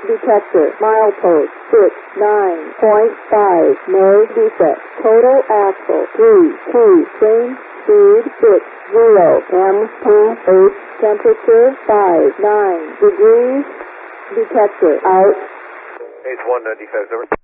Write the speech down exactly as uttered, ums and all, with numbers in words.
detector, milepost, six, nine point five, no defect. Total axle, three, two, change speed, six, zero, M P H, temperature, five, nine degrees, detector, out. H one, uh, defects, over.